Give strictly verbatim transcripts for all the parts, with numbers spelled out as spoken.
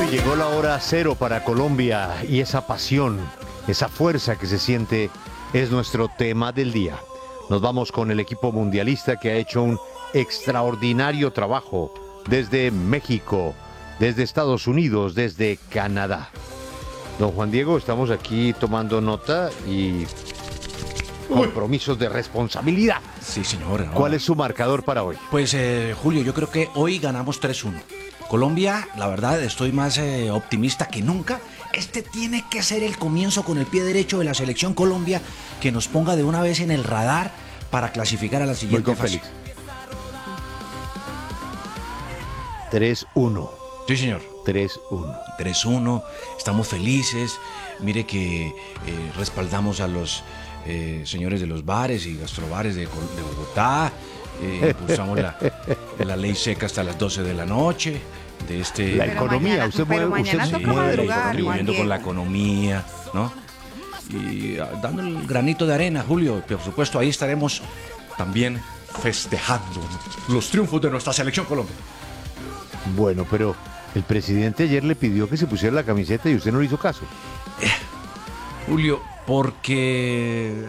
Llegó la hora cero para Colombia y esa pasión, esa fuerza que se siente es nuestro tema del día. Nos vamos con el equipo mundialista que ha hecho un extraordinario trabajo desde México, desde Estados Unidos, desde Canadá. Don Juan Diego, estamos aquí tomando nota y compromisos de responsabilidad. Sí, señor. No. ¿Cuál es su marcador para hoy? Pues, eh, Julio, yo creo que hoy ganamos tres uno. Colombia, la verdad, estoy más eh, optimista que nunca. Este tiene que ser el comienzo con el pie derecho de la selección Colombia, que nos ponga de una vez en el radar para clasificar a la siguiente fase. Félix. tres uno. Sí, señor. tres uno. tres uno. Estamos felices. Mire que eh, respaldamos a los eh, señores de los bares y gastrobares de, de Bogotá. Eh, impulsamos la, la ley seca hasta las doce de la noche. De este, la economía, mañana, usted mueve, usted sí, mueve contribuyendo con la economía, ¿no? Y uh, dando el granito de arena, Julio, por supuesto, ahí estaremos también festejando los triunfos de nuestra selección Colombia. Bueno, pero el presidente ayer le pidió que se pusiera la camiseta y usted no le hizo caso. Eh, Julio, porque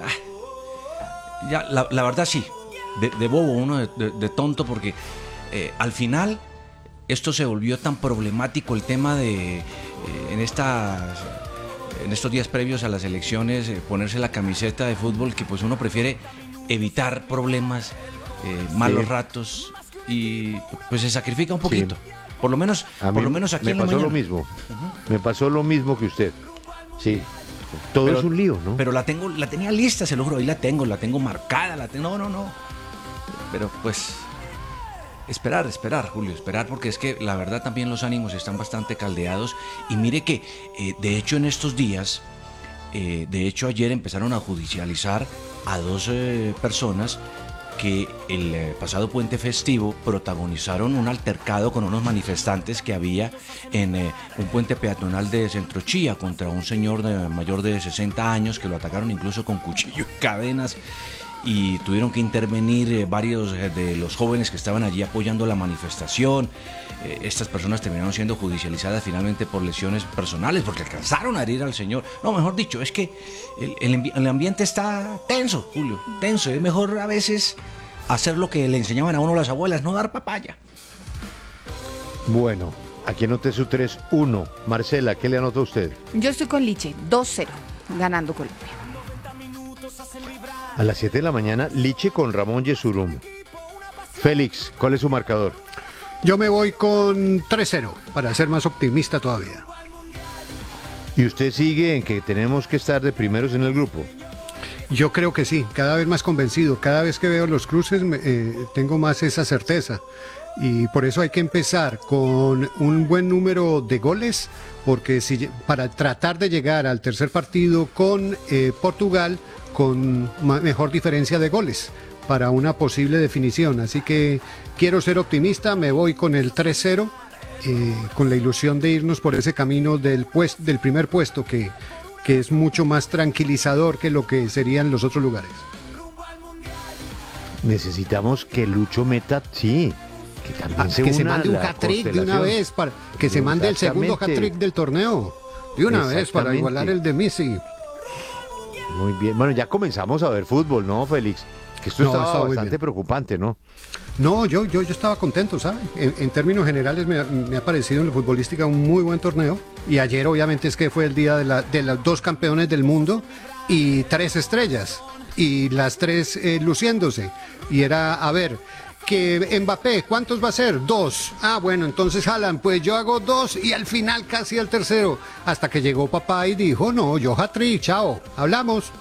ah, ya la, la verdad sí, de, de bobo uno, de, de, de tonto, porque eh, al final esto se volvió tan problemático, el tema de eh, en estas en estos días previos a las elecciones eh, ponerse la camiseta de fútbol, que pues uno prefiere evitar problemas, eh, malos sí. ratos, y pues se sacrifica un poquito. Sí. Por lo menos, a por lo menos aquí me en la pasó mañana. lo mismo. Uh-huh. Me pasó lo mismo que usted. Sí. Todo pero, es un lío, ¿no? Pero la tengo, la tenía lista, se lo juro, ahí la tengo, la tengo marcada, la tengo. No, no, no. Pero pues Esperar, esperar, Julio, esperar, porque es que la verdad también los ánimos están bastante caldeados. Y mire que, eh, de hecho, en estos días, eh, de hecho, ayer empezaron a judicializar a dos eh, personas que el eh, pasado puente festivo protagonizaron un altercado con unos manifestantes que había en eh, un puente peatonal de Centrochía contra un señor de, mayor de sesenta años que lo atacaron incluso con cuchillo y cadenas. Y tuvieron que intervenir eh, varios eh, de los jóvenes que estaban allí apoyando la manifestación. Eh, estas personas terminaron siendo judicializadas finalmente por lesiones personales, porque alcanzaron a herir al señor. No, mejor dicho, es que el, el, el ambiente está tenso, Julio, tenso. Es mejor a veces hacer lo que le enseñaban a uno las abuelas, no dar papaya. Bueno, aquí anoté su tres uno. Marcela, ¿qué le anotó usted? Yo estoy con Liche, dos cero, ganando Colombia. A las siete de la mañana, Liche con Ramón Yesurum. Félix, ¿cuál es su marcador? Yo me voy con tres cero, para ser más optimista todavía. ¿Y usted sigue en que tenemos que estar de primeros en el grupo? Yo creo que sí, cada vez más convencido. Cada vez que veo los cruces me, eh, tengo más esa certeza. Y por eso hay que empezar con un buen número de goles, porque si, para tratar de llegar al tercer partido con eh, Portugal, con mejor diferencia de goles para una posible definición. Así que quiero ser optimista, me voy con el tres cero, eh, con la ilusión de irnos por ese camino del, pues, del primer puesto, que, que es mucho más tranquilizador que lo que serían los otros lugares. Necesitamos que Lucho meta, sí, que también ah, se, que una se mande un hat-trick de una vez, para que se mande el segundo hat-trick del torneo, de una vez, para igualar el de Messi. Muy bien, bueno, ya comenzamos a ver fútbol, ¿no, Félix? Que esto no, estaba está bastante preocupante, ¿no? No, yo, yo, yo estaba contento, ¿sabes? En, en términos generales me, me ha parecido en la futbolística un muy buen torneo. Y ayer obviamente es que fue el día de, la, de los dos campeones del mundo y tres estrellas. Y las tres eh, luciéndose. Y era, a ver, que Mbappé, ¿cuántos va a ser? Dos. Ah, bueno, entonces Haaland, pues yo hago dos y al final casi al tercero. Hasta que llegó papá y dijo, no, yo hat-trick, chao, hablamos.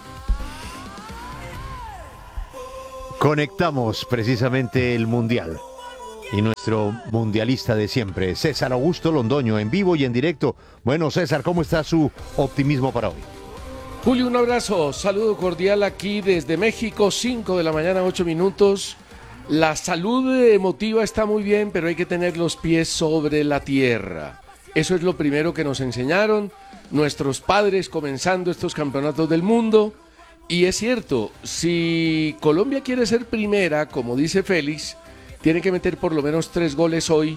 Conectamos precisamente el Mundial. Y nuestro mundialista de siempre, César Augusto Londoño, en vivo y en directo. Bueno, César, ¿cómo está su optimismo para hoy? Julio, un abrazo, saludo cordial aquí desde México, cinco de la mañana, ocho minutos. La salud emotiva está muy bien, pero hay que tener los pies sobre la tierra. Eso es lo primero que nos enseñaron nuestros padres comenzando estos campeonatos del mundo. Y es cierto, si Colombia quiere ser primera, como dice Félix, tiene que meter por lo menos tres goles hoy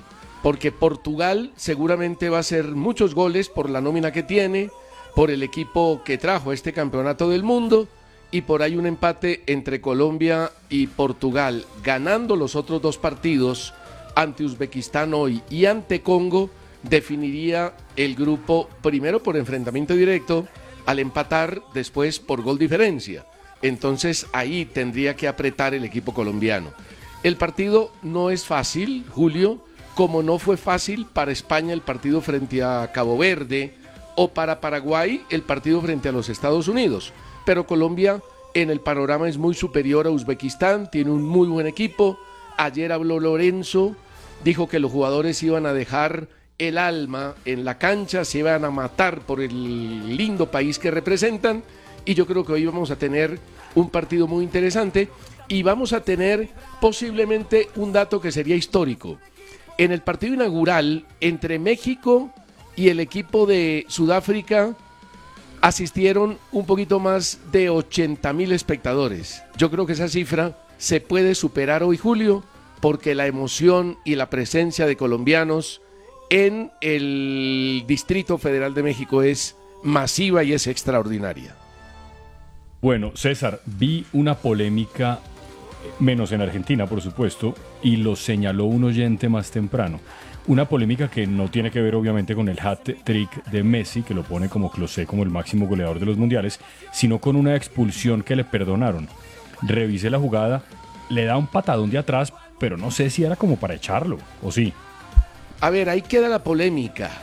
porque Portugal seguramente va a hacer muchos goles por la nómina que tiene, por el equipo que trajo a este campeonato del mundo, y por ahí un empate entre Colombia y Portugal, ganando los otros dos partidos ante Uzbekistán hoy y ante Congo, definiría el grupo primero por enfrentamiento directo, al empatar después por gol diferencia. Entonces ahí tendría que apretar el equipo colombiano. El partido no es fácil, Julio, como no fue fácil para España el partido frente a Cabo Verde o para Paraguay el partido frente a los Estados Unidos. Pero Colombia en el panorama es muy superior a Uzbekistán, tiene un muy buen equipo. Ayer habló Lorenzo, dijo que los jugadores iban a dejar el alma en la cancha, se iban a matar por el lindo país que representan, y yo creo que hoy vamos a tener un partido muy interesante y vamos a tener posiblemente un dato que sería histórico. En el partido inaugural entre México y el equipo de Sudáfrica asistieron un poquito más de ochenta mil espectadores. Yo creo que esa cifra se puede superar hoy, Julio, porque la emoción y la presencia de colombianos en el Distrito Federal de México es masiva y es extraordinaria. Bueno, César, vi una polémica, menos en Argentina, por supuesto, y lo señaló un oyente más temprano. Una polémica que no tiene que ver obviamente con el hat-trick de Messi, que lo pone como Klose, como el máximo goleador de los mundiales, sino con una expulsión que le perdonaron. Revisé la jugada, le da un patadón de atrás, pero no sé si era como para echarlo, ¿o sí? A ver, ahí queda la polémica,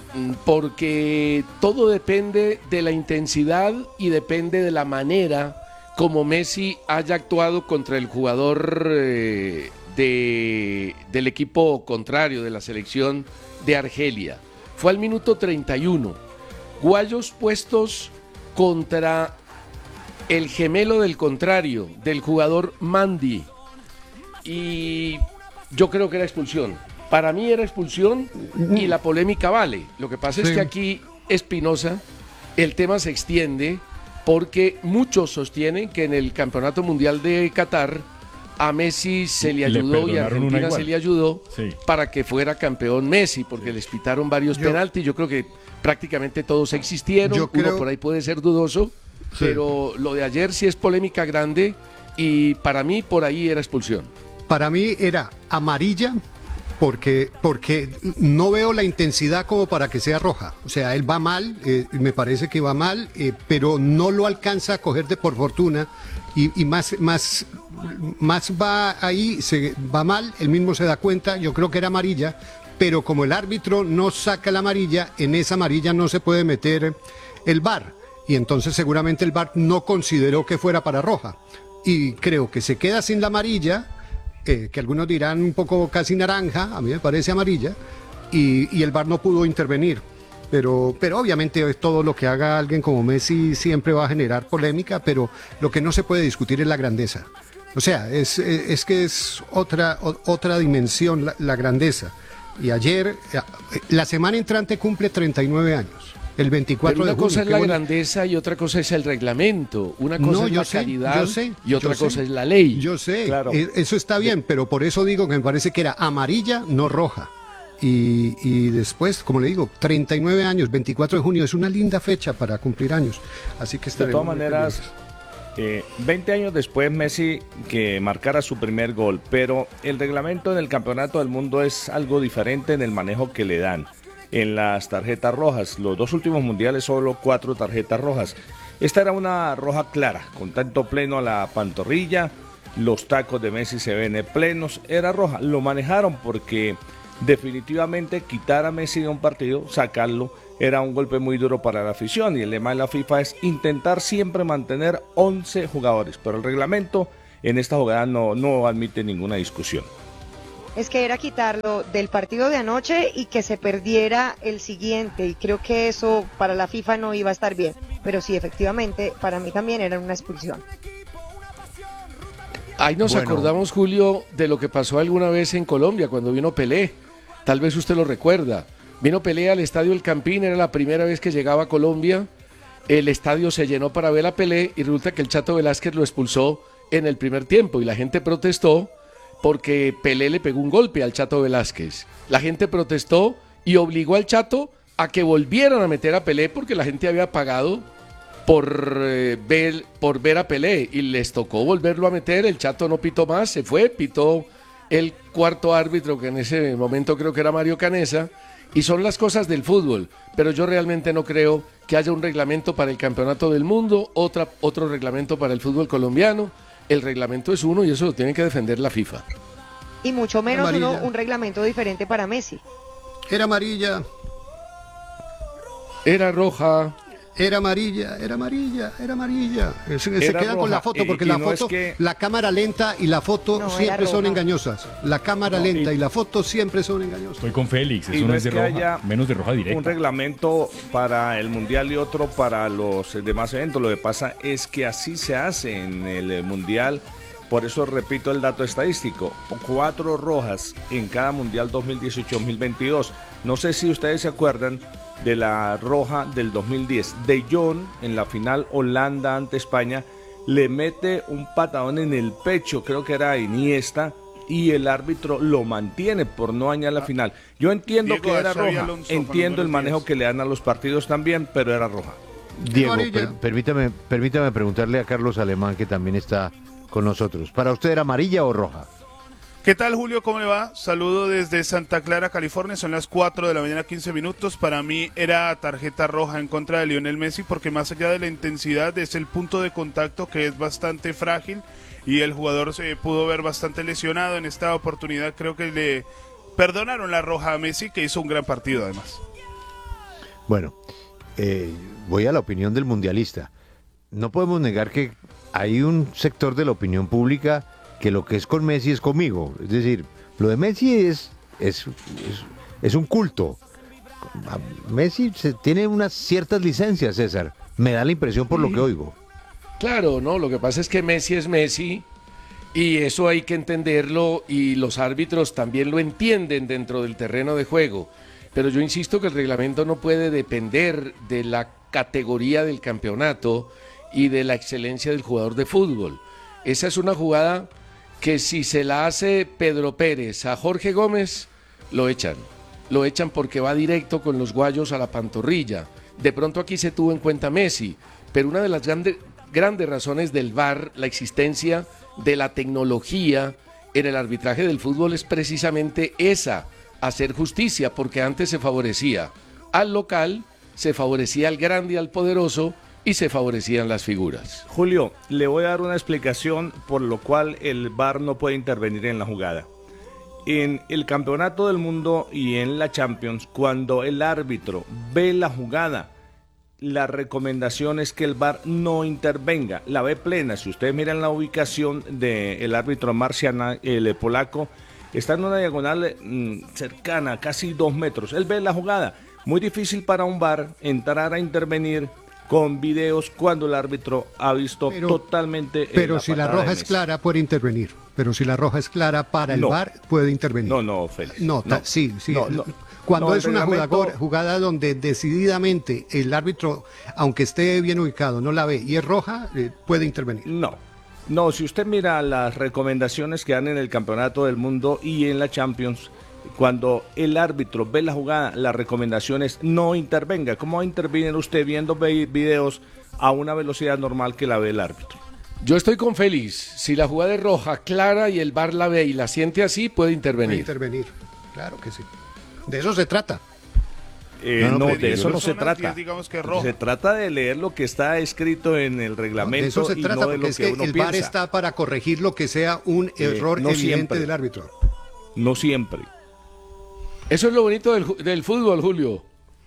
porque todo depende de la intensidad y depende de la manera como Messi haya actuado contra el jugador eh, de, del equipo contrario, de la selección de Argelia. Fue al minuto treinta y uno. Guayos puestos contra el gemelo del contrario, del jugador Mandi. Y yo creo que era expulsión. Para mí era expulsión y la polémica vale. Lo que pasa sí. es que aquí, Espinosa, el tema se extiende porque muchos sostienen que en el Campeonato Mundial de Qatar a Messi se le ayudó le y a Argentina se le ayudó sí. para que fuera campeón Messi, porque les pitaron varios yo, penaltis. Yo creo que prácticamente todos existieron. Uno creo... por ahí puede ser dudoso, sí. pero lo de ayer sí es polémica grande y para mí por ahí era expulsión. Para mí era amarilla. Porque, porque no veo la intensidad como para que sea roja. O sea, él va mal, eh, me parece que va mal, eh, pero no lo alcanza a coger de por fortuna y, y más, más, más va ahí, se va mal, él mismo se da cuenta, yo creo que era amarilla, pero como el árbitro no saca la amarilla, en esa amarilla no se puede meter el V A R. Y entonces seguramente el V A R no consideró que fuera para roja. Y creo que se queda sin la amarilla. Eh, que algunos dirán un poco casi naranja, a mí me parece amarilla, y, y el V A R no pudo intervenir. Pero, pero obviamente todo lo que haga alguien como Messi siempre va a generar polémica, pero lo que no se puede discutir es la grandeza. O sea, es, es, es que es otra, o, otra dimensión la, la grandeza. Y ayer, la semana entrante cumple treinta y nueve años. El veinticuatro Pero una de junio, cosa es la bueno. grandeza y otra cosa es el reglamento. Una cosa no, es la sé, calidad sé, y otra cosa sé, es la ley. Yo sé, claro. Eso está bien, pero por eso digo que me parece que era amarilla, no roja. Y, y después, como le digo, treinta y nueve años, veinticuatro de junio, es una linda fecha para cumplir años. Así que de todas maneras, eh, veinte años después Messi que marcara su primer gol, pero el reglamento en el Campeonato del Mundo es algo diferente en el manejo que le dan. En las tarjetas rojas, los dos últimos mundiales solo cuatro tarjetas rojas. Esta era una roja clara, contacto pleno a la pantorrilla, los tacos de Messi se ven plenos, era roja. Lo manejaron porque definitivamente quitar a Messi de un partido, sacarlo, era un golpe muy duro para la afición y el lema de la FIFA es intentar siempre mantener once jugadores, pero el reglamento en esta jugada no, no admite ninguna discusión. Es que era quitarlo del partido de anoche y que se perdiera el siguiente, y creo que eso para la FIFA no iba a estar bien, pero sí, efectivamente, para mí también era una expulsión. Ahí nos bueno. acordamos, Julio, de lo que pasó alguna vez en Colombia cuando vino Pelé, tal vez usted lo recuerda, vino Pelé al estadio El Campín, era la primera vez que llegaba a Colombia, el estadio se llenó para ver a Pelé y resulta que el Chato Velázquez lo expulsó en el primer tiempo y la gente protestó. porque Pelé le pegó un golpe al Chato Velázquez. La gente protestó y obligó al Chato a que volvieran a meter a Pelé porque la gente había pagado por, eh, ver, por ver a Pelé y les tocó volverlo a meter. El Chato no pitó más, se fue, pitó el cuarto árbitro, que en ese momento creo que era Mario Canesa, y son las cosas del fútbol, pero yo realmente no creo que haya un reglamento para el campeonato del mundo, otra, otro reglamento para el fútbol colombiano. El reglamento es uno y eso lo tiene que defender la FIFA. Y mucho menos Amarilla. uno, un reglamento diferente para Messi. Era amarilla, Era roja. era amarilla, era amarilla, era amarilla. Se, se Era quedan con la roja, foto y- porque y la no es foto, que- la cámara lenta y la foto No, era siempre son roja. engañosas. La cámara No, lenta y- y la foto siempre son engañosas. Estoy con Félix, Y eso no no es es de que roja, haya menos de roja directa. un reglamento para el Mundial y otro para los demás eventos. Lo que pasa es que así se hace en el Mundial. Por eso repito el dato estadístico. Cuatro rojas en cada Mundial dos mil dieciocho dos mil veintidós. No sé si ustedes se acuerdan de la roja del dos mil diez. De Jong en la final Holanda ante España le mete un patadón en el pecho, creo que era Iniesta, y el árbitro lo mantiene por no dañar la final. Yo entiendo Diego, que era a Xavi roja, Alonso, entiendo el buenos manejo días. que le dan a los partidos también, pero era roja. Diego, Amarilla. per- permítame, permítame preguntarle a Carlos Alemán, que también está con nosotros. ¿Para usted era amarilla o roja? ¿Qué tal, Julio? ¿Cómo le va? Saludo desde Santa Clara, California. Son las cuatro de la mañana, quince minutos. Para mí era tarjeta roja en contra de Lionel Messi porque más allá de la intensidad es el punto de contacto que es bastante frágil y el jugador se pudo ver bastante lesionado. En esta oportunidad creo que le perdonaron la roja a Messi, que hizo un gran partido además. Bueno, eh, voy a la opinión del mundialista. No podemos negar que hay un sector de la opinión pública que lo que es con Messi es conmigo. Es decir, lo de Messi es, es, es, es un culto. A Messi se, tiene unas ciertas licencias, César. Me da la impresión por lo que oigo. Claro, no, lo que pasa es que Messi es Messi y eso hay que entenderlo y los árbitros también lo entienden dentro del terreno de juego. Pero yo insisto que el reglamento no puede depender de la categoría del campeonato y de la excelencia del jugador de fútbol. Esa es una jugada que si se la hace Pedro Pérez a Jorge Gómez, lo echan. Lo echan porque va directo con los guayos a la pantorrilla. De pronto aquí se tuvo en cuenta Messi, pero una de las grandes, grandes razones del V A R, la existencia de la tecnología en el arbitraje del fútbol es precisamente esa, hacer justicia, porque antes se favorecía al local, se favorecía al grande y al poderoso y se favorecían las figuras. Julio, le voy a dar una explicación por lo cual el V A R no puede intervenir en la jugada. En el Campeonato del Mundo y en la Champions, cuando el árbitro ve la jugada, la recomendación es que el V A R no intervenga, la ve plena. Si ustedes miran la ubicación del árbitro Marciana, el polaco, está en una diagonal mmm, cercana, casi dos metros. Él ve la jugada. Muy difícil para un V A R entrar a intervenir con videos cuando el árbitro ha visto Pero- totalmente eh, Pero si la patada roja de es Messi. clara, puede intervenir. Pero si la roja es clara para el No. V A R, puede intervenir. No, no, Félix. No, ta- sí, sí. No, no. Cuando No, el es una reglamento- jugada, jugada donde decididamente el árbitro, aunque esté bien ubicado, no la ve y es roja, eh, puede intervenir. No, no, si usted mira las recomendaciones que dan en el Campeonato del Mundo y en la Champions, cuando el árbitro ve la jugada, la recomendación es no intervenga. ¿Cómo va a intervenir usted viendo ve- videos a una velocidad normal que la ve el árbitro? Yo estoy con Félix, si la jugada es roja, clara y el V A R la ve y la siente así, puede Puede intervenir. intervenir. Claro que sí. De eso se trata. Eh, No, no, no, pero de yo eso no- no se Zonas trata. diez, digamos que es roja. Se trata de leer lo que está escrito en el De reglamento eso se y trata, no de porque lo es que, que uno el V A R piensa. está para corregir lo que sea un Eh, error no evidente siempre. del árbitro. No siempre. Eso es lo bonito del, ju- del fútbol, Julio.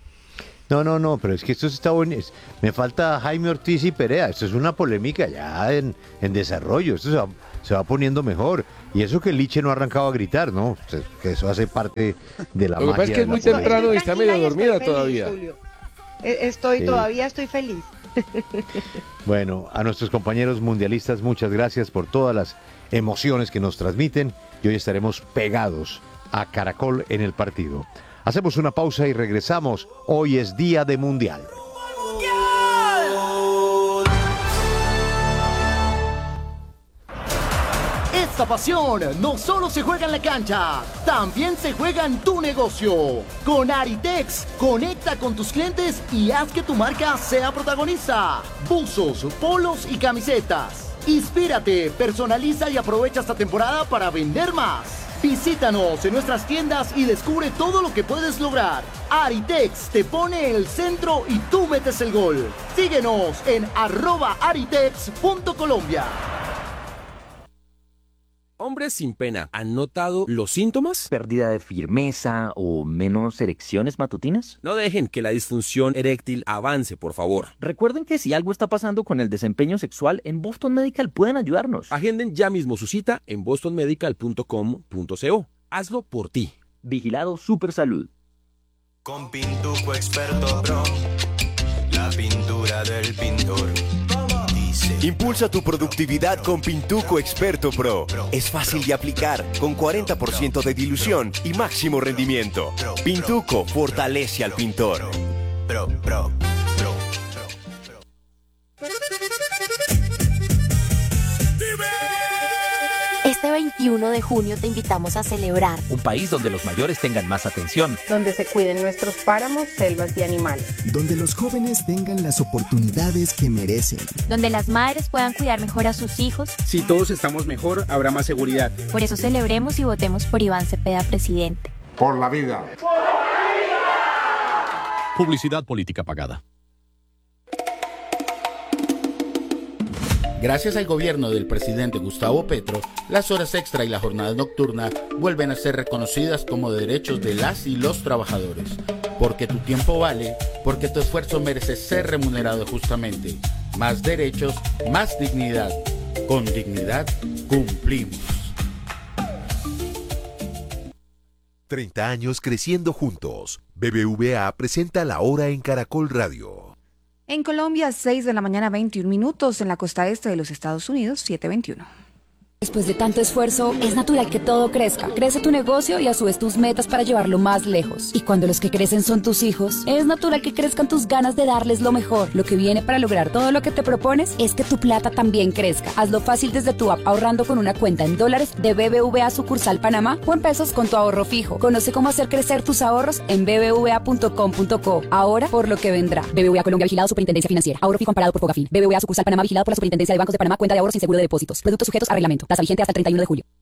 No, no, no, pero es que esto está bueno. es- Me falta Jaime Ortiz y Perea. Esto es una polémica ya en, en desarrollo. Esto se va, se va poniendo mejor. Y eso que Liche no ha arrancado a gritar, ¿no? Que eso hace parte de la Lo que pasa magia es que es de la muy polémica. temprano y está Tranquila medio y estoy dormida feliz, todavía. Julio. E- Estoy, Sí. todavía estoy feliz. Bueno, a nuestros compañeros mundialistas, muchas gracias por todas las emociones que nos transmiten y hoy estaremos pegados a Caracol en el partido. Hacemos una pausa y regresamos. Hoy es día de Mundial. esta pasión no solo se juega en la cancha, también se juega en tu negocio. Con Aritex, conecta con tus clientes y haz que tu marca sea protagonista. Buzos, polos y camisetas. Inspírate, personaliza y aprovecha esta temporada para vender más. Visítanos en nuestras tiendas y descubre todo lo que puedes lograr. Aritex te pone el centro y tú metes el gol. Síguenos en arroba aritex punto colombia. Hombres sin pena, ¿han notado los síntomas? ¿Pérdida de firmeza o menos erecciones matutinas? No dejen que la disfunción eréctil avance, por favor. Recuerden que si algo está pasando con el desempeño sexual, en Boston Medical pueden ayudarnos. Agenden ya mismo su cita en boston medical punto com punto co. Hazlo por ti. Vigilado Super Salud. Con Pintuco Experto Pro, la pintura del pintor. Impulsa tu productividad con Pintuco Experto Pro. Es fácil de aplicar, con cuarenta por ciento de dilución y máximo rendimiento. Pintuco fortalece al pintor. Pro, pro, pro, Este veintiuno de junio te invitamos a celebrar. Un país donde los mayores tengan más atención. Donde se cuiden nuestros páramos, selvas y animales. Donde los jóvenes tengan las oportunidades que merecen. Donde las madres puedan cuidar mejor a sus hijos. Si todos estamos mejor, habrá más seguridad. Por eso celebremos y votemos por Iván Cepeda, presidente. Por la vida. ¡Por la vida! Publicidad política pagada. Gracias al gobierno del presidente Gustavo Petro, las horas extra y la jornada nocturna vuelven a ser reconocidas como derechos de las y los trabajadores. Porque tu tiempo vale, porque tu esfuerzo merece ser remunerado justamente. Más derechos, más dignidad. Con dignidad, cumplimos. treinta años creciendo juntos. B B V A presenta La Hora en Caracol Radio. En Colombia, seis de la mañana, veintiún minutos. En la costa este de los Estados Unidos, siete veintiuno. Después de tanto esfuerzo, es natural que todo crezca. Crece tu negocio y a su vez tus metas para llevarlo más lejos. Y cuando los que crecen son tus hijos, es natural que crezcan tus ganas de darles lo mejor. Lo que viene para lograr todo lo que te propones es que tu plata también crezca. Hazlo fácil desde tu app ahorrando con una cuenta en dólares de B B V A sucursal Panamá o en pesos con tu ahorro fijo. Conoce cómo hacer crecer tus ahorros en b b v a punto com punto co. Ahora por lo que vendrá. B B V A Colombia, vigilado Superintendencia Financiera. Ahorro fijo amparado por Fogafín. B B V A sucursal Panamá, vigilado por la Sucurintendencia de Bancos de Panamá. Cuenta de ahorros sin seguro de depósitos. Productos sujetos a reglamento. Tasa vigente hasta el treinta y uno de julio.